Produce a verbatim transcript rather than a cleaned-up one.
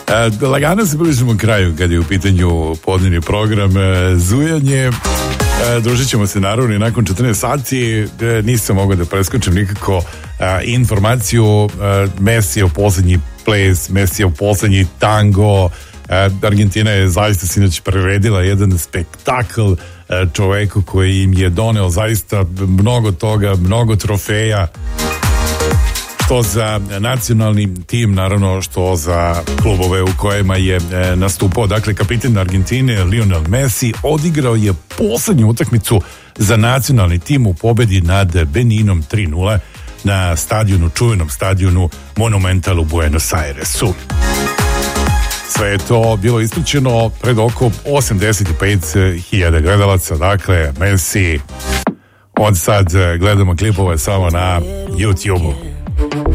E, lagano se bližimo kraju kad je u pitanju podnevni program e, Zujanje. E, družit ćemo se naravno i nakon četrnaest sati. E, nisam mogao da preskočim nikako e, informaciju e, Messijev poslednji ples, Messijev poslednji tango. E, Argentina je zaista sinoć priredila jedan spektakl e, čoveku koji im je doneo zaista mnogo toga, mnogo trofeja, što za nacionalni tim, naravno što za klubove u kojima je e, nastupao. Dakle, kapitan Argentine Lionel Messi odigrao je poslednju utakmicu za nacionalni tim u pobedi nad Beninom tri nula na stadionu, čuvenom stadionu Monumental u Buenos Airesu. Sve je to bilo ispričeno pred oko osamdeset pet hiljada gledalaca. Dakle, Messi, od sad gledamo klipove samo na YouTube-u.